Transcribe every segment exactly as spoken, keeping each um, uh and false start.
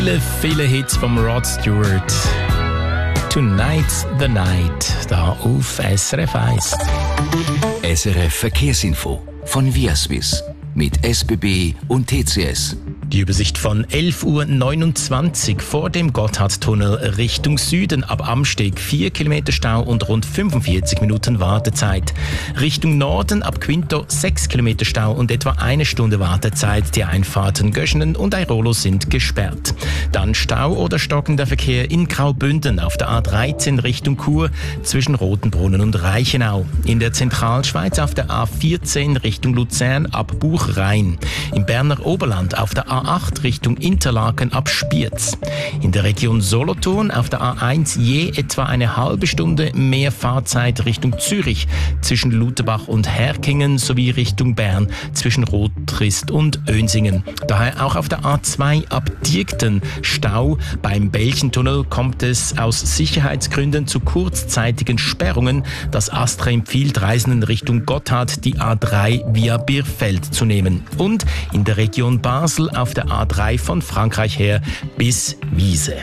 Viele, viele Hits vom Rod Stewart. Tonight's the Night, da auf S R F eins. S R F Verkehrsinfo von Viaswiss mit S B B und T C S. Die Übersicht von elf Uhr neunundzwanzig vor dem Gotthardtunnel Richtung Süden ab Amsteg vier Kilometer Stau und rund fünfundvierzig Minuten Wartezeit. Richtung Norden ab Quinto sechs Kilometer Stau und etwa eine Stunde Wartezeit. Die Einfahrten Göschenen und Airolo sind gesperrt. Dann Stau oder stockender Verkehr in Graubünden auf der A dreizehn Richtung Chur zwischen Rotenbrunnen und Reichenau. In der Zentralschweiz auf der A vierzehn Richtung Luzern ab Buchrain. Im Berner Oberland auf der A acht Richtung Interlaken ab Spiez. In der Region Solothurn auf der A eins je etwa eine halbe Stunde mehr Fahrzeit Richtung Zürich zwischen Lutherbach und Herkingen sowie Richtung Bern zwischen Rottrist und Önsingen. Daher auch auf der A zwei ab Diegten Stau. Beim Belchentunnel kommt es aus Sicherheitsgründen zu kurzzeitigen Sperrungen. Das Astra empfiehlt Reisenden Richtung Gotthard die A drei via Birfeld zu nehmen. Und in der Region Basel auf der A drei von Frankreich her bis Wiese.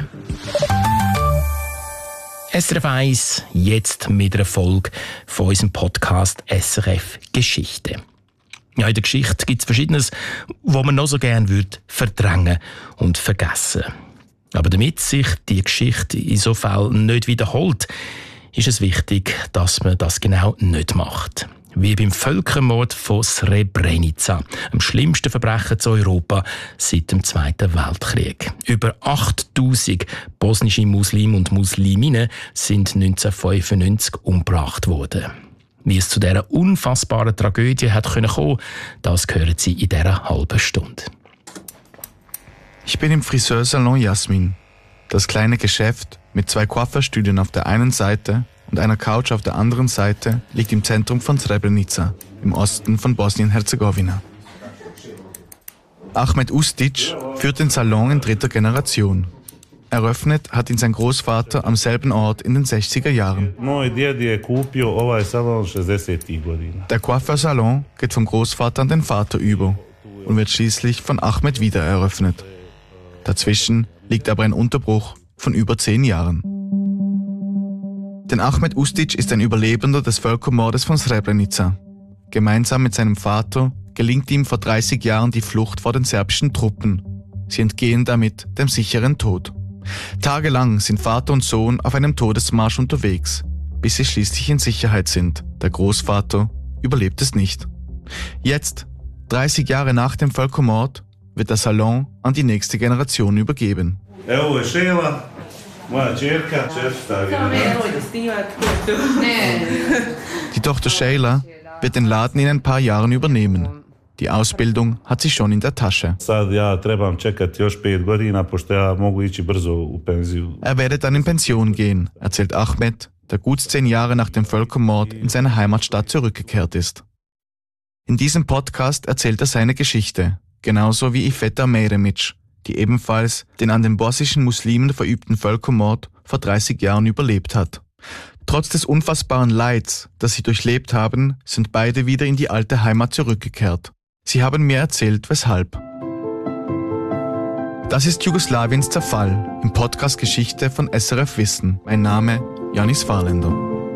S R F eins, jetzt mit einer Folge von unserem Podcast S R F Geschichte. Ja, in der Geschichte gibt es Verschiedenes, was man noch so gerne würde verdrängen und vergessen. Aber damit sich die Geschichte in so Fällen nicht wiederholt, ist es wichtig, dass man das genau nicht macht. Wie beim Völkermord von Srebrenica, dem schlimmsten Verbrechen zu Europa seit dem Zweiten Weltkrieg. Über achttausend bosnische Muslime und Musliminnen sind neunzehnhundertfünfundneunzig umgebracht worden. Wie es zu dieser unfassbaren Tragödie hat kommen können, das hören Sie in dieser halben Stunde. Ich bin im Friseursalon Jasmin. Das kleine Geschäft mit zwei Coiffeurstühlen auf der einen Seite und einer Couch auf der anderen Seite liegt im Zentrum von Srebrenica, im Osten von Bosnien-Herzegowina. Ahmed Ustic führt den Salon in dritter Generation. Eröffnet hat ihn sein Großvater am selben Ort in den sechziger Jahren. Der Coiffeursalon geht vom Großvater an den Vater über und wird schließlich von Ahmed wieder eröffnet. Dazwischen liegt aber ein Unterbruch von über zehn Jahren. Denn Ahmed Ustic ist ein Überlebender des Völkermordes von Srebrenica. Gemeinsam mit seinem Vater gelingt ihm vor dreißig Jahren die Flucht vor den serbischen Truppen. Sie entgehen damit dem sicheren Tod. Tagelang sind Vater und Sohn auf einem Todesmarsch unterwegs, bis sie schließlich in Sicherheit sind. Der Großvater überlebt es nicht. Jetzt, dreißig Jahre nach dem Völkermord, wird der Salon an die nächste Generation übergeben. Die Tochter Sheila wird den Laden in ein paar Jahren übernehmen. Die Ausbildung hat sie schon in der Tasche. Er werde dann in Pension gehen, erzählt Ahmed, der gut zehn Jahre nach dem Völkermord in seine Heimatstadt zurückgekehrt ist. In diesem Podcast erzählt er seine Geschichte, genauso wie Ifeta Meremic, die ebenfalls den an den bosnischen Muslimen verübten Völkermord vor dreißig Jahren überlebt hat. Trotz des unfassbaren Leids, das sie durchlebt haben, sind beide wieder in die alte Heimat zurückgekehrt. Sie haben mir erzählt, weshalb. Das ist Jugoslawiens Zerfall im Podcast Geschichte von S R F Wissen. Mein Name Janis Fahrländer.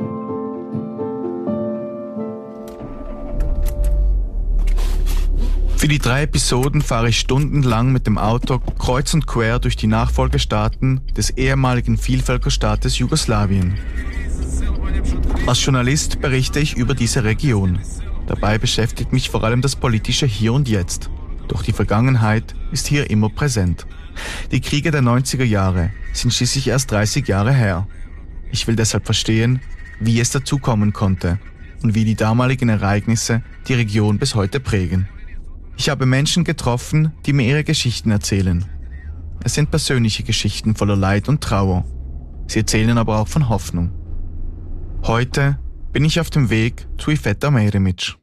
Für die drei Episoden fahre ich stundenlang mit dem Auto kreuz und quer durch die Nachfolgestaaten des ehemaligen Vielvölkerstaates Jugoslawien. Als Journalist berichte ich über diese Region. Dabei beschäftigt mich vor allem das politische Hier und Jetzt. Doch die Vergangenheit ist hier immer präsent. Die Kriege der neunziger Jahre sind schließlich erst dreißig Jahre her. Ich will deshalb verstehen, wie es dazu kommen konnte und wie die damaligen Ereignisse die Region bis heute prägen. Ich habe Menschen getroffen, die mir ihre Geschichten erzählen. Es sind persönliche Geschichten voller Leid und Trauer. Sie erzählen aber auch von Hoffnung. Heute bin ich auf dem Weg zu Ifeta Meremic.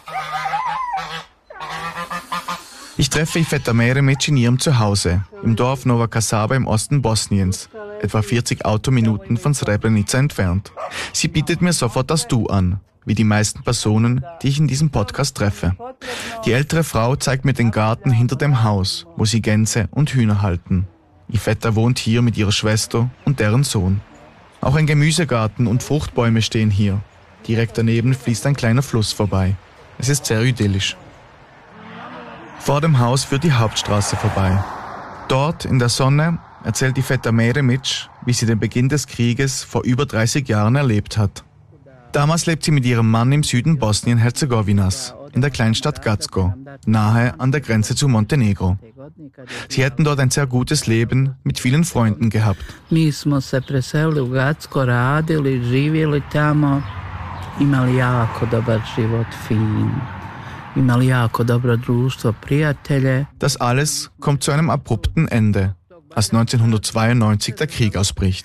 Ich treffe Ifeta Meremic in ihrem Zuhause, im Dorf Nova Kasaba im Osten Bosniens, etwa vierzig Autominuten von Srebrenica entfernt. Sie bietet mir sofort das Du an, wie die meisten Personen, die ich in diesem Podcast treffe. Die ältere Frau zeigt mir den Garten hinter dem Haus, wo sie Gänse und Hühner halten. Iveta wohnt hier mit ihrer Schwester und deren Sohn. Auch ein Gemüsegarten und Fruchtbäume stehen hier. Direkt daneben fließt ein kleiner Fluss vorbei. Es ist sehr idyllisch. Vor dem Haus führt die Hauptstraße vorbei. Dort, in der Sonne, erzählt Iveta Meremic, wie sie den Beginn des Krieges vor über dreißig Jahren erlebt hat. Damals lebt sie mit ihrem Mann im Süden Bosnien-Herzegowinas, in der Kleinstadt Gacko, nahe an der Grenze zu Montenegro. Sie hätten dort ein sehr gutes Leben mit vielen Freunden gehabt. Mi smo se preselili u Gacko, radili, živjeli tamo, imali jako dobar život, fin. Imali jako dobro društvo, prijatelje. Das alles kommt zu einem abrupten Ende, als neunzehnhundertzweiundneunzig der Krieg ausbricht.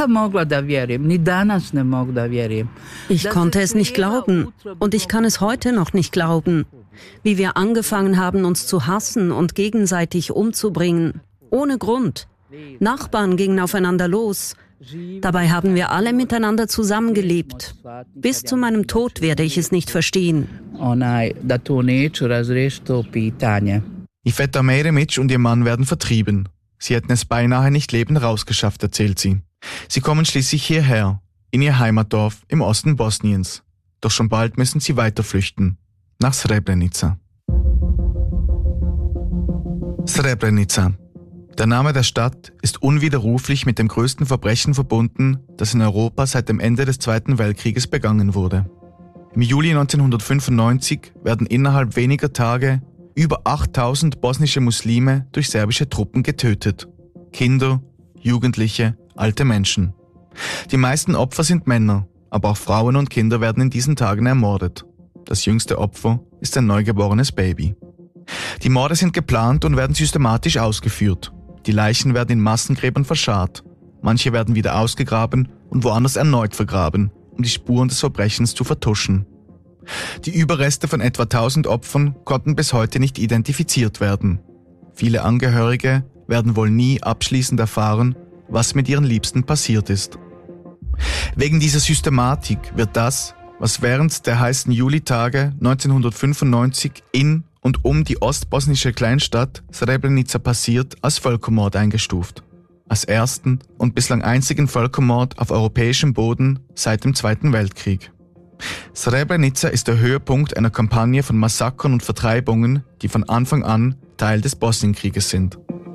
Ich konnte es nicht glauben und ich kann es heute noch nicht glauben, wie wir angefangen haben, uns zu hassen und gegenseitig umzubringen, ohne Grund. Nachbarn gingen aufeinander los. Dabei haben wir alle miteinander zusammengelebt. Bis zu meinem Tod werde ich es nicht verstehen. Iveta Meremic und ihr Mann werden vertrieben. Sie hätten es beinahe nicht lebend rausgeschafft, erzählt sie. Sie kommen schließlich hierher, in ihr Heimatdorf im Osten Bosniens. Doch schon bald müssen sie weiter flüchten, nach Srebrenica. Srebrenica. Der Name der Stadt ist unwiderruflich mit dem größten Verbrechen verbunden, das in Europa seit dem Ende des Zweiten Weltkrieges begangen wurde. Im Juli neunzehnhundertfünfundneunzig werden innerhalb weniger Tage über achttausend bosnische Muslime durch serbische Truppen getötet. Kinder, Jugendliche, alte Menschen. Die meisten Opfer sind Männer, aber auch Frauen und Kinder werden in diesen Tagen ermordet. Das jüngste Opfer ist ein neugeborenes Baby. Die Morde sind geplant und werden systematisch ausgeführt. Die Leichen werden in Massengräbern verscharrt. Manche werden wieder ausgegraben und woanders erneut vergraben, um die Spuren des Verbrechens zu vertuschen. Die Überreste von etwa tausend Opfern konnten bis heute nicht identifiziert werden. Viele Angehörige werden wohl nie abschließend erfahren, was mit ihren Liebsten passiert ist. Wegen dieser Systematik wird das, was während der heißen Julitage neunzehnhundertfünfundneunzig in und um die ostbosnische Kleinstadt Srebrenica passiert, als Völkermord eingestuft. Als ersten und bislang einzigen Völkermord auf europäischem Boden seit dem Zweiten Weltkrieg. Srebrenica ist der Höhepunkt einer Kampagne von Massakern und Vertreibungen, die von Anfang an Teil des Bosnienkrieges sind.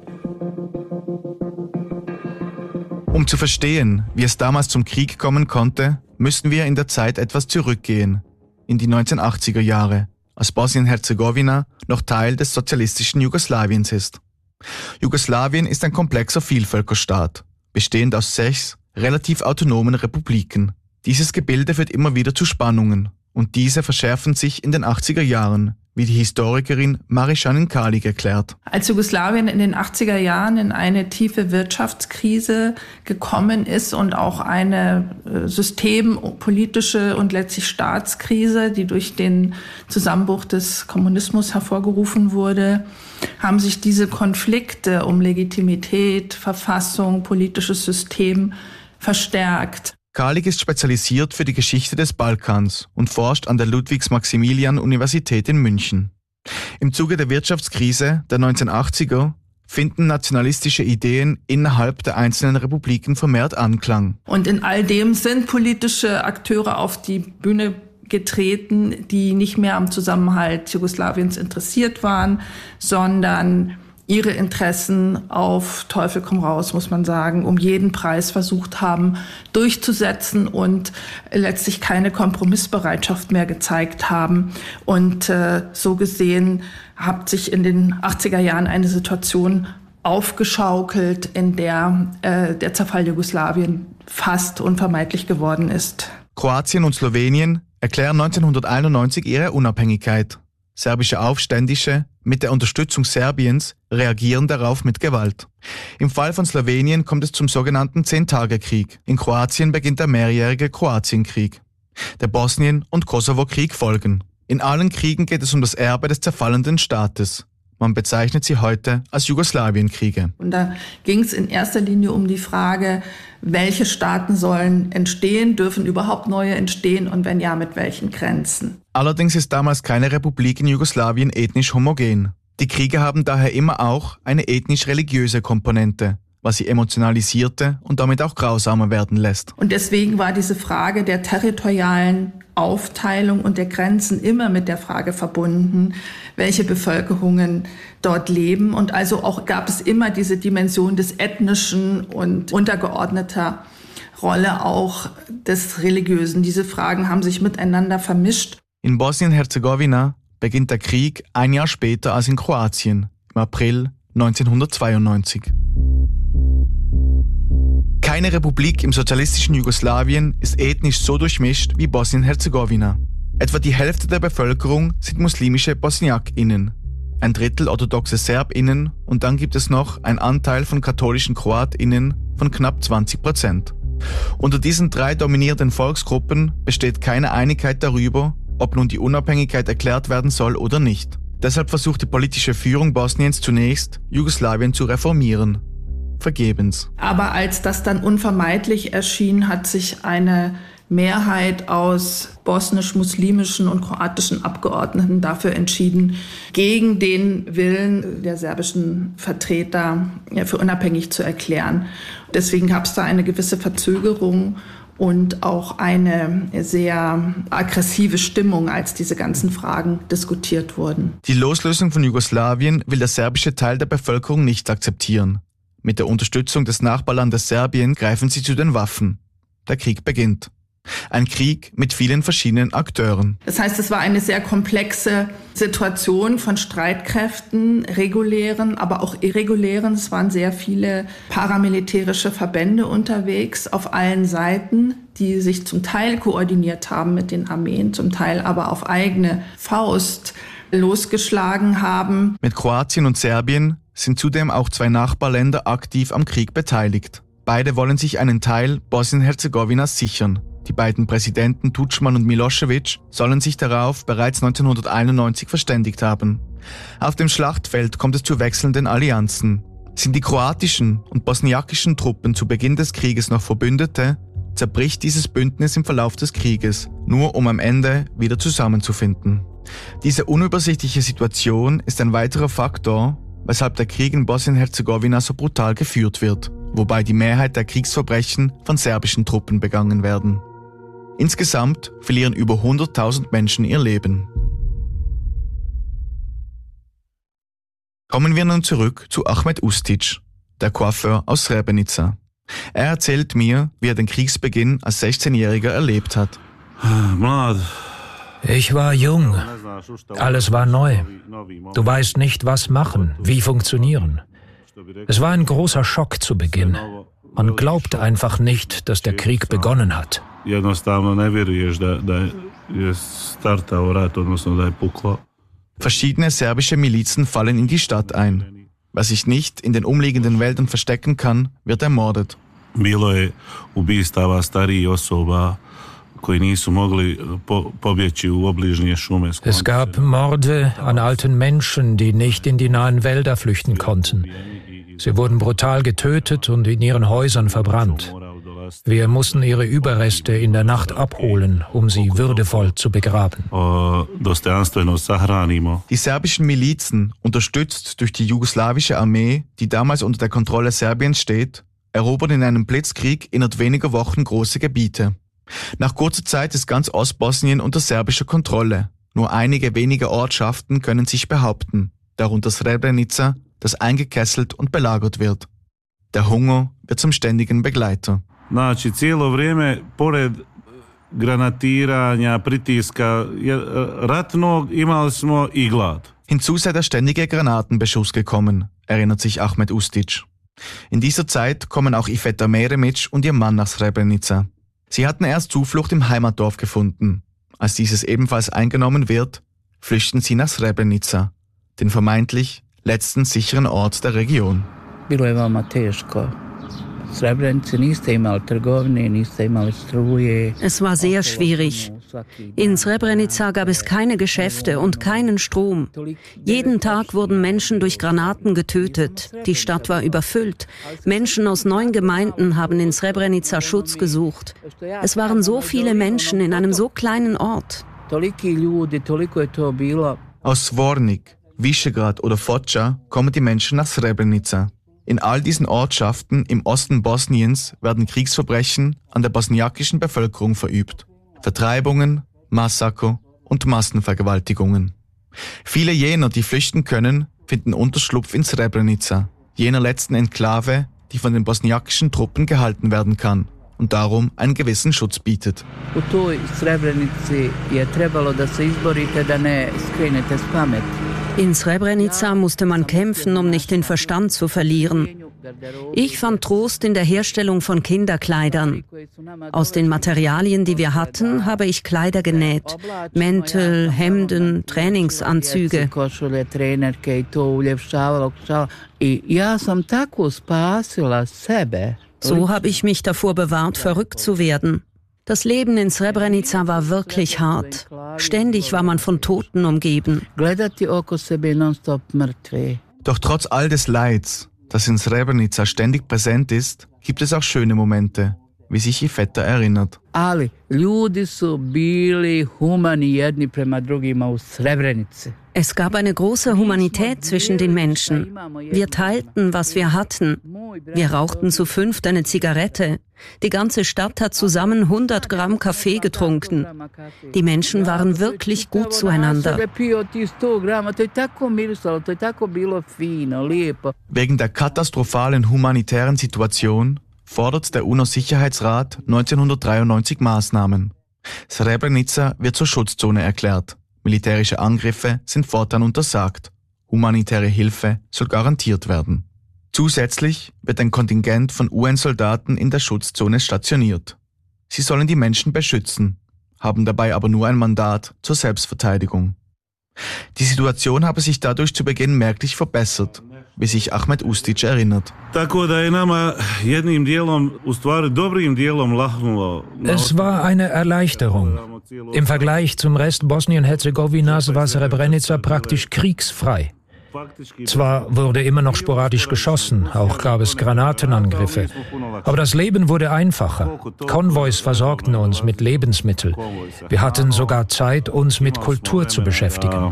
Um zu verstehen, wie es damals zum Krieg kommen konnte, müssen wir in der Zeit etwas zurückgehen, in die neunzehnhundertachtziger Jahre, als Bosnien-Herzegowina noch Teil des sozialistischen Jugoslawiens ist. Jugoslawien ist ein komplexer Vielvölkerstaat, bestehend aus sechs relativ autonomen Republiken. Dieses Gebilde führt immer wieder zu Spannungen und diese verschärfen sich in den achtziger Jahren, wie die Historikerin Marišanin Kalić erklärt. Als Jugoslawien in den achtziger Jahren in eine tiefe Wirtschaftskrise gekommen ist und auch eine systempolitische und letztlich Staatskrise, die durch den Zusammenbruch des Kommunismus hervorgerufen wurde, haben sich diese Konflikte um Legitimität, Verfassung, politisches System verstärkt. Kalić ist spezialisiert für die Geschichte des Balkans und forscht an der Ludwigs-Maximilian-Universität in München. Im Zuge der Wirtschaftskrise der neunzehnhundertachtziger finden nationalistische Ideen innerhalb der einzelnen Republiken vermehrt Anklang. Und in all dem sind politische Akteure auf die Bühne getreten, die nicht mehr am Zusammenhalt Jugoslawiens interessiert waren, sondern ihre Interessen auf Teufel komm raus, muss man sagen, um jeden Preis versucht haben durchzusetzen und letztlich keine Kompromissbereitschaft mehr gezeigt haben. Und äh, so gesehen hat sich in den achtziger Jahren eine Situation aufgeschaukelt, in der äh, der Zerfall Jugoslawien fast unvermeidlich geworden ist. Kroatien und Slowenien erklären neunzehnhunderteinundneunzig ihre Unabhängigkeit. Serbische Aufständische mit der Unterstützung Serbiens reagieren darauf mit Gewalt. Im Fall von Slowenien kommt es zum sogenannten Zehn-Tage-Krieg. In Kroatien beginnt der mehrjährige Kroatienkrieg. Der Bosnien- und Kosovo-Krieg folgen. In allen Kriegen geht es um das Erbe des zerfallenden Staates. Man bezeichnet sie heute als Jugoslawienkriege. Und da ging es in erster Linie um die Frage, welche Staaten sollen entstehen, dürfen überhaupt neue entstehen und wenn ja, mit welchen Grenzen. Allerdings ist damals keine Republik in Jugoslawien ethnisch homogen. Die Kriege haben daher immer auch eine ethnisch-religiöse Komponente, was sie emotionalisierte und damit auch grausamer werden lässt. Und deswegen war diese Frage der territorialen Aufteilung und der Grenzen immer mit der Frage verbunden, welche Bevölkerungen dort leben. Und also auch gab es immer diese Dimension des Ethnischen und untergeordneter Rolle auch des Religiösen. Diese Fragen haben sich miteinander vermischt. In Bosnien-Herzegowina beginnt der Krieg ein Jahr später als in Kroatien, im April neunzehnhundertzweiundneunzig. Keine Republik im sozialistischen Jugoslawien ist ethnisch so durchmischt wie Bosnien-Herzegowina. Etwa die Hälfte der Bevölkerung sind muslimische BosniakInnen, ein Drittel orthodoxe SerbInnen und dann gibt es noch einen Anteil von katholischen KroatInnen von knapp zwanzig Prozent. Unter diesen drei dominierenden Volksgruppen besteht keine Einigkeit darüber, ob nun die Unabhängigkeit erklärt werden soll oder nicht. Deshalb versucht die politische Führung Bosniens zunächst, Jugoslawien zu reformieren. Vergebens. Aber als das dann unvermeidlich erschien, hat sich eine Mehrheit aus bosnisch-muslimischen und kroatischen Abgeordneten dafür entschieden, gegen den Willen der serbischen Vertreter für unabhängig zu erklären. Deswegen gab es da eine gewisse Verzögerung und auch eine sehr aggressive Stimmung, als diese ganzen Fragen diskutiert wurden. Die Loslösung von Jugoslawien will der serbische Teil der Bevölkerung nicht akzeptieren. Mit der Unterstützung des Nachbarlandes Serbien greifen sie zu den Waffen. Der Krieg beginnt. Ein Krieg mit vielen verschiedenen Akteuren. Das heißt, es war eine sehr komplexe Situation von Streitkräften, regulären, aber auch irregulären. Es waren sehr viele paramilitärische Verbände unterwegs auf allen Seiten, die sich zum Teil koordiniert haben mit den Armeen, zum Teil aber auf eigene Faust losgeschlagen haben. Mit Kroatien und Serbien sind zudem auch zwei Nachbarländer aktiv am Krieg beteiligt. Beide wollen sich einen Teil Bosnien-Herzegowinas sichern. Die beiden Präsidenten Tudjman und Milosevic sollen sich darauf bereits neunzehnhunderteinundneunzig verständigt haben. Auf dem Schlachtfeld kommt es zu wechselnden Allianzen. Sind die kroatischen und bosniakischen Truppen zu Beginn des Krieges noch Verbündete, zerbricht dieses Bündnis im Verlauf des Krieges, nur um am Ende wieder zusammenzufinden. Diese unübersichtliche Situation ist ein weiterer Faktor, weshalb der Krieg in Bosnien-Herzegowina so brutal geführt wird, wobei die Mehrheit der Kriegsverbrechen von serbischen Truppen begangen werden. Insgesamt verlieren über hunderttausend Menschen ihr Leben. Kommen wir nun zurück zu Ahmed Ustic, der Coiffeur aus Srebrenica. Er erzählt mir, wie er den Kriegsbeginn als sechzehnjähriger erlebt hat. Ich war jung. Alles war neu. Du weißt nicht, was machen, wie funktionieren. Es war ein großer Schock zu Beginn. Man glaubt einfach nicht, dass der Krieg begonnen hat. Verschiedene serbische Milizen fallen in die Stadt ein. Wer sich nicht in den umliegenden Wäldern verstecken kann, wird ermordet. Es gab Morde an alten Menschen, die nicht in die nahen Wälder flüchten konnten. Sie wurden brutal getötet und in ihren Häusern verbrannt. Wir mussten ihre Überreste in der Nacht abholen, um sie würdevoll zu begraben. Die serbischen Milizen, unterstützt durch die jugoslawische Armee, die damals unter der Kontrolle Serbiens steht, erobern in einem Blitzkrieg innerhalb weniger Wochen große Gebiete. Nach kurzer Zeit ist ganz Ostbosnien unter serbischer Kontrolle. Nur einige wenige Ortschaften können sich behaupten, darunter Srebrenica, das eingekesselt und belagert wird. Der Hunger wird zum ständigen Begleiter. Znači, cijelo vrijeme, pored granatiranja, pritiska ratnog, imali smo i glad. Hinzu sei der ständige Granatenbeschuss gekommen, erinnert sich Ahmed Ustic. In dieser Zeit kommen auch Iveta Meremic und ihr Mann nach Srebrenica. Sie hatten erst Zuflucht im Heimatdorf gefunden. Als dieses ebenfalls eingenommen wird, flüchten sie nach Srebrenica, den vermeintlich letzten sicheren Ort der Region. Bilo je veoma teško. Es war sehr schwierig. In Srebrenica gab es keine Geschäfte und keinen Strom. Jeden Tag wurden Menschen durch Granaten getötet. Die Stadt war überfüllt. Menschen aus neun Gemeinden haben in Srebrenica Schutz gesucht. Es waren so viele Menschen in einem so kleinen Ort. Aus Zvornik, Visegrad oder Foča kommen die Menschen nach Srebrenica. In all diesen Ortschaften im Osten Bosniens werden Kriegsverbrechen an der bosniakischen Bevölkerung verübt. Vertreibungen, Massaker und Massenvergewaltigungen. Viele jener, die flüchten können, finden Unterschlupf in Srebrenica, jener letzten Enklave, die von den bosniakischen Truppen gehalten werden kann und darum einen gewissen Schutz bietet. In Srebrenica musste man kämpfen, um nicht den Verstand zu verlieren. Ich fand Trost in der Herstellung von Kinderkleidern. Aus den Materialien, die wir hatten, habe ich Kleider genäht. Mäntel, Hemden, Trainingsanzüge. So habe ich mich davor bewahrt, verrückt zu werden. Das Leben in Srebrenica war wirklich hart. Ständig war man von Toten umgeben. Doch trotz all des Leids, das in Srebrenica ständig präsent ist, gibt es auch schöne Momente, wie sich Iveta erinnert. Ali, ljudi su bili humani jedni prema drugima u Srebrenici. Es gab eine große Humanität zwischen den Menschen. Wir teilten, was wir hatten. Wir rauchten zu fünft eine Zigarette. Die ganze Stadt hat zusammen hundert Gramm Kaffee getrunken. Die Menschen waren wirklich gut zueinander. Wegen der katastrophalen humanitären Situation fordert der UNO-Sicherheitsrat neunzehnhundertdreiundneunzig Maßnahmen. Srebrenica wird zur Schutzzone erklärt. Militärische Angriffe sind fortan untersagt. Humanitäre Hilfe soll garantiert werden. Zusätzlich wird ein Kontingent von U N-Soldaten in der Schutzzone stationiert. Sie sollen die Menschen beschützen, haben dabei aber nur ein Mandat zur Selbstverteidigung. Die Situation habe sich dadurch zu Beginn merklich verbessert, wie sich Ahmed Ustic erinnert. Es war eine Erleichterung. Im Vergleich zum Rest Bosnien-Herzegowinas war Srebrenica praktisch kriegsfrei. Zwar wurde immer noch sporadisch geschossen, auch gab es Granatenangriffe, aber das Leben wurde einfacher. Konvois versorgten uns mit Lebensmitteln. Wir hatten sogar Zeit, uns mit Kultur zu beschäftigen.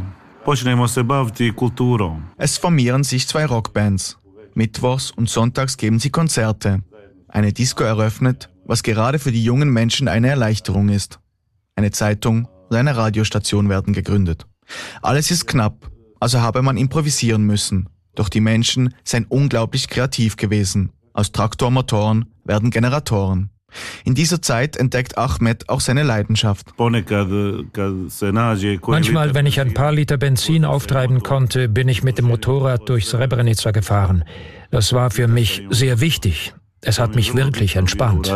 Es formieren sich zwei Rockbands. Mittwochs und sonntags geben sie Konzerte. Eine Disco eröffnet, was gerade für die jungen Menschen eine Erleichterung ist. Eine Zeitung und eine Radiostation werden gegründet. Alles ist knapp, also habe man improvisieren müssen. Doch die Menschen seien unglaublich kreativ gewesen. Aus Traktormotoren werden Generatoren. In dieser Zeit entdeckt Ahmed auch seine Leidenschaft. Manchmal, wenn ich ein paar Liter Benzin auftreiben konnte, bin ich mit dem Motorrad durch Srebrenica gefahren. Das war für mich sehr wichtig. Es hat mich wirklich entspannt.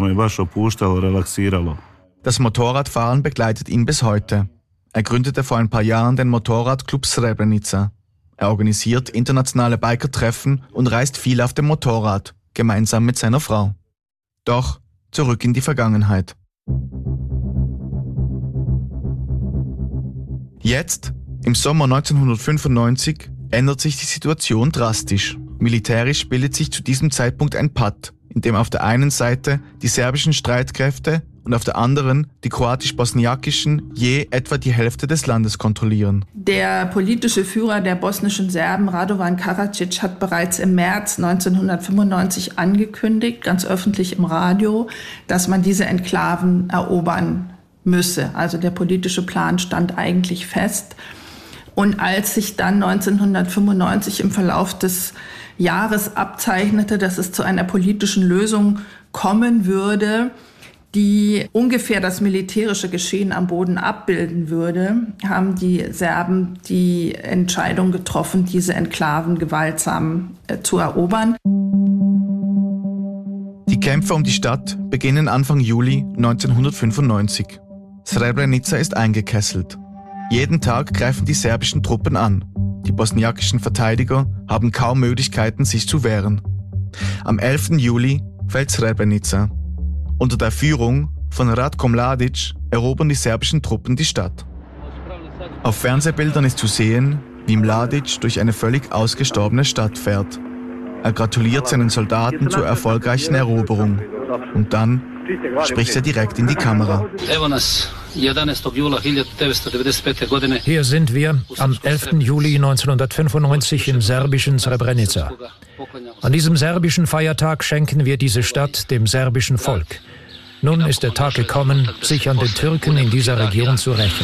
Das Motorradfahren begleitet ihn bis heute. Er gründete vor ein paar Jahren den Motorradclub Srebrenica. Er organisiert internationale Bikertreffen und reist viel auf dem Motorrad, gemeinsam mit seiner Frau. Doch zurück in die Vergangenheit. Jetzt, im Sommer neunzehnhundertfünfundneunzig, ändert sich die Situation drastisch. Militärisch bildet sich zu diesem Zeitpunkt ein Patt, in dem auf der einen Seite die serbischen Streitkräfte und auf der anderen die kroatisch-bosniakischen je etwa die Hälfte des Landes kontrollieren. Der politische Führer der bosnischen Serben, Radovan Karadzic, hat bereits im März neunzehnhundertfünfundneunzig angekündigt, ganz öffentlich im Radio, dass man diese Enklaven erobern müsse. Also der politische Plan stand eigentlich fest. Und als sich dann neunzehnhundertfünfundneunzig im Verlauf des Jahres abzeichnete, dass es zu einer politischen Lösung kommen würde, die ungefähr das militärische Geschehen am Boden abbilden würde, haben die Serben die Entscheidung getroffen, diese Enklaven gewaltsam äh, zu erobern. Die Kämpfe um die Stadt beginnen Anfang Juli neunzehnhundertfünfundneunzig. Srebrenica ist eingekesselt. Jeden Tag greifen die serbischen Truppen an. Die bosniakischen Verteidiger haben kaum Möglichkeiten, sich zu wehren. Am elften Juli fällt Srebrenica. Unter der Führung von Ratko Mladic erobern die serbischen Truppen die Stadt. Auf Fernsehbildern ist zu sehen, wie Mladic durch eine völlig ausgestorbene Stadt fährt. Er gratuliert seinen Soldaten zur erfolgreichen Eroberung. Und dann spricht er direkt in die Kamera. Hier sind wir am elften Juli neunzehnhundertfünfundneunzig im serbischen Srebrenica. An diesem serbischen Feiertag schenken wir diese Stadt dem serbischen Volk. Nun ist der Tag gekommen, sich an den Türken in dieser Region zu rächen.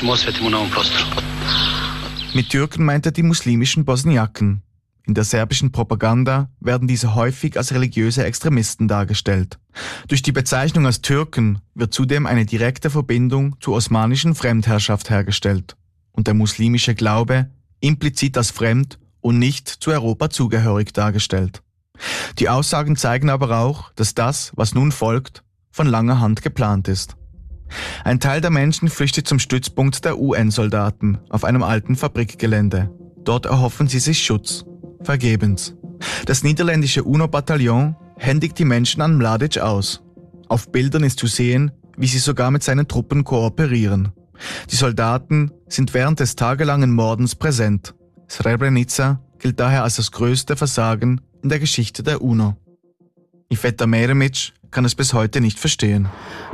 Mit Türken meint er die muslimischen Bosniaken. In der serbischen Propaganda werden diese häufig als religiöse Extremisten dargestellt. Durch die Bezeichnung als Türken wird zudem eine direkte Verbindung zur osmanischen Fremdherrschaft hergestellt und der muslimische Glaube implizit als fremd und nicht zu Europa zugehörig dargestellt. Die Aussagen zeigen aber auch, dass das, was nun folgt, von langer Hand geplant ist. Ein Teil der Menschen flüchtet zum Stützpunkt der U N-Soldaten auf einem alten Fabrikgelände. Dort erhoffen sie sich Schutz. Vergebens. Das niederländische UNO-Bataillon händigt die Menschen an Mladic aus. Auf Bildern ist zu sehen, wie sie sogar mit seinen Truppen kooperieren. Die Soldaten sind während des tagelangen Mordens präsent. Srebrenica gilt daher als das größte Versagen in der Geschichte der UNO. Iveta Meremic kann es bis heute nicht verstehen.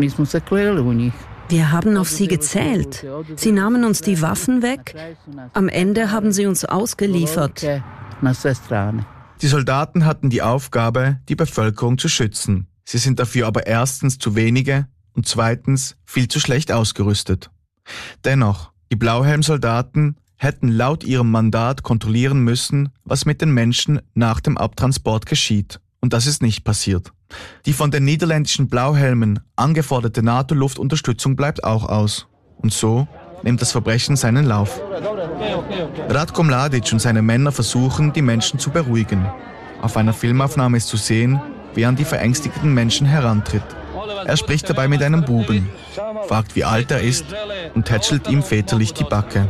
Wir haben auf sie gezählt. Sie nahmen uns die Waffen weg. Am Ende haben sie uns ausgeliefert. Die Soldaten hatten die Aufgabe, die Bevölkerung zu schützen. Sie sind dafür aber erstens zu wenige und zweitens viel zu schlecht ausgerüstet. Dennoch, die Blauhelm-Soldaten hätten laut ihrem Mandat kontrollieren müssen, was mit den Menschen nach dem Abtransport geschieht. Und das ist nicht passiert. Die von den niederländischen Blauhelmen angeforderte NATO-Luftunterstützung bleibt auch aus. Und so nimmt das Verbrechen seinen Lauf. Ratko Mladic und seine Männer versuchen, die Menschen zu beruhigen. Auf einer Filmaufnahme ist zu sehen, wie er an die verängstigten Menschen herantritt. Er spricht dabei mit einem Buben, fragt, wie alt er ist und tätschelt ihm väterlich die Backe.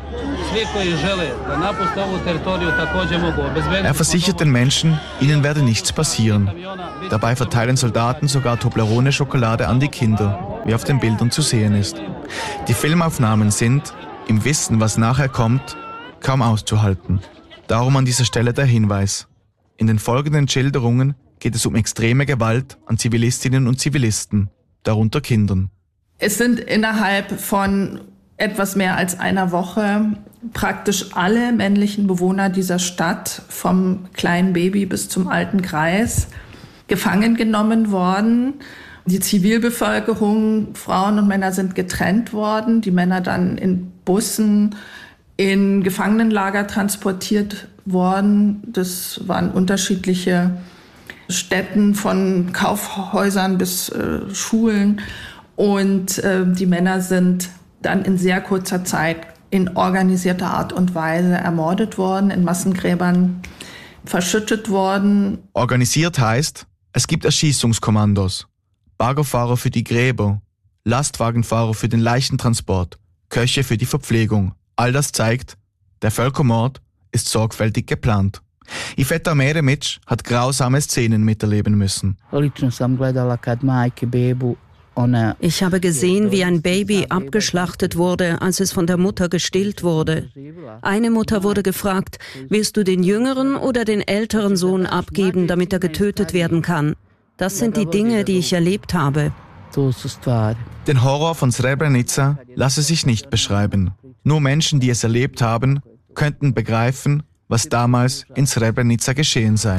Er versichert den Menschen, ihnen werde nichts passieren. Dabei verteilen Soldaten sogar Toblerone-Schokolade an die Kinder, wie auf den Bildern zu sehen ist. Die Filmaufnahmen sind, im Wissen, was nachher kommt, kaum auszuhalten. Darum an dieser Stelle der Hinweis. In den folgenden Schilderungen geht es um extreme Gewalt an Zivilistinnen und Zivilisten, darunter Kindern. Es sind innerhalb von etwas mehr als einer Woche praktisch alle männlichen Bewohner dieser Stadt, vom kleinen Baby bis zum alten Greis, gefangen genommen worden. Die Zivilbevölkerung, Frauen und Männer sind getrennt worden, die Männer dann in Bussen in Gefangenenlager transportiert worden. Das waren unterschiedliche Städten, von Kaufhäusern bis äh, Schulen. Und äh, die Männer sind dann in sehr kurzer Zeit in organisierter Art und Weise ermordet worden, in Massengräbern verschüttet worden. Organisiert heißt, es gibt Erschießungskommandos, Baggerfahrer für die Gräber, Lastwagenfahrer für den Leichentransport, Köche für die Verpflegung. All das zeigt, der Völkermord ist sorgfältig geplant. Iveta Meremic hat grausame Szenen miterleben müssen. Ich habe gesehen, wie ein Baby abgeschlachtet wurde, als es von der Mutter gestillt wurde. Eine Mutter wurde gefragt, willst du den jüngeren oder den älteren Sohn abgeben, damit er getötet werden kann? Das sind die Dinge, die ich erlebt habe. Den Horror von Srebrenica lasse sich nicht beschreiben. Nur Menschen, die es erlebt haben, könnten begreifen, was damals in Srebrenica geschehen sei.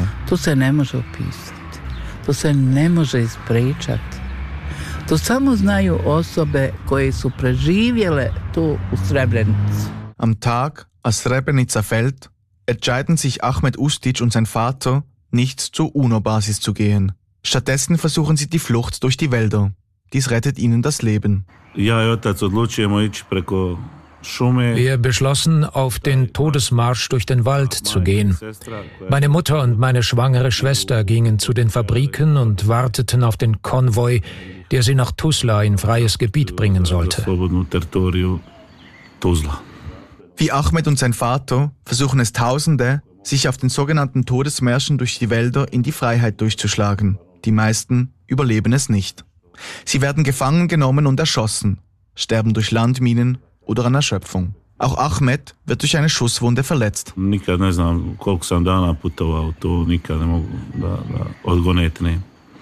Am Tag, als Srebrenica fällt, entscheiden sich Ahmed Ustic und sein Vater, nicht zur UNO-Basis zu gehen. Stattdessen versuchen sie die Flucht durch die Wälder. Dies rettet ihnen das Leben. Wir beschlossen, auf den Todesmarsch durch den Wald zu gehen. Meine Mutter und meine schwangere Schwester gingen zu den Fabriken und warteten auf den Konvoi, der sie nach Tuzla in freies Gebiet bringen sollte. Wie Ahmed und sein Vater versuchen es Tausende, sich auf den sogenannten Todesmärschen durch die Wälder in die Freiheit durchzuschlagen. Die meisten überleben es nicht. Sie werden gefangen genommen und erschossen, sterben durch Landminen oder an Erschöpfung. Auch Ahmed wird durch eine Schusswunde verletzt.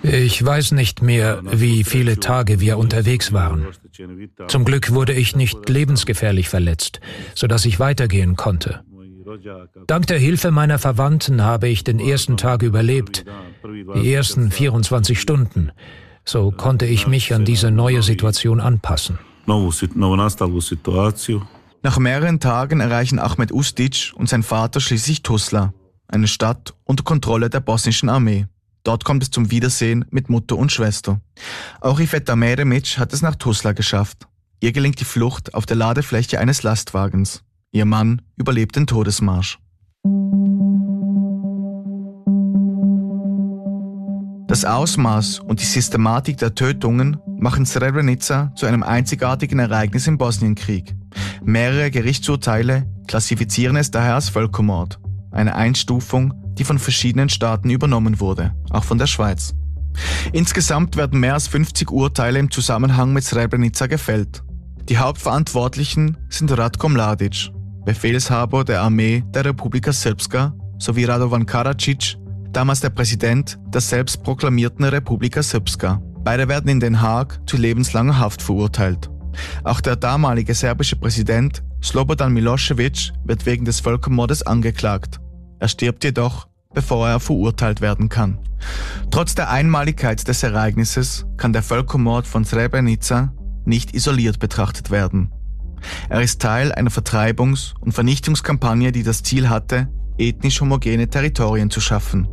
Ich weiß nicht mehr, wie viele Tage wir unterwegs waren. Zum Glück wurde ich nicht lebensgefährlich verletzt, sodass ich weitergehen konnte. Dank der Hilfe meiner Verwandten habe ich den ersten Tag überlebt, die ersten vierundzwanzig Stunden. So konnte ich mich an diese neue Situation anpassen. Nach mehreren Tagen erreichen Ahmed Ustic und sein Vater schließlich Tuzla, eine Stadt unter Kontrolle der bosnischen Armee. Dort kommt es zum Wiedersehen mit Mutter und Schwester. Auch Iveta Meremic hat es nach Tuzla geschafft. Ihr gelingt die Flucht auf der Ladefläche eines Lastwagens. Ihr Mann überlebt den Todesmarsch. Das Ausmaß und die Systematik der Tötungen machen Srebrenica zu einem einzigartigen Ereignis im Bosnienkrieg. Mehrere Gerichtsurteile klassifizieren es daher als Völkermord. Eine Einstufung, die von verschiedenen Staaten übernommen wurde, auch von der Schweiz. Insgesamt werden mehr als fünfzig Urteile im Zusammenhang mit Srebrenica gefällt. Die Hauptverantwortlichen sind Ratko Mladic, Befehlshaber der Armee der Republika Srpska, sowie Radovan Karadzic, damals der Präsident der selbstproklamierten Republika Srpska. Beide werden in Den Haag zu lebenslanger Haft verurteilt. Auch der damalige serbische Präsident Slobodan Milošević wird wegen des Völkermordes angeklagt. Er stirbt jedoch, bevor er verurteilt werden kann. Trotz der Einmaligkeit des Ereignisses kann der Völkermord von Srebrenica nicht isoliert betrachtet werden. Er ist Teil einer Vertreibungs- und Vernichtungskampagne, die das Ziel hatte, ethnisch homogene Territorien zu schaffen.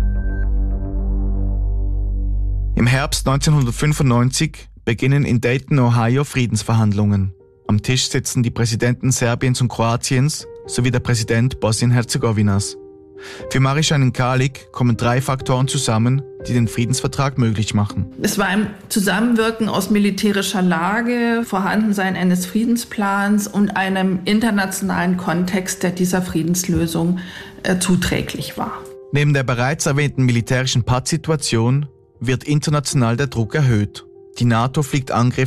Im Herbst neunzehnhundertfünfundneunzig beginnen in Dayton, Ohio, Friedensverhandlungen. Am Tisch sitzen die Präsidenten Serbiens und Kroatiens sowie der Präsident Bosnien-Herzegowinas. Für Marijan Kalic kommen drei Faktoren zusammen, die den Friedensvertrag möglich machen. Es war ein Zusammenwirken aus militärischer Lage, Vorhandensein eines Friedensplans und einem internationalen Kontext, der dieser Friedenslösung äh, zuträglich war. Neben der bereits erwähnten militärischen Pattsituation wird international der Druck erhöht. Die NATO fliegt Angriffe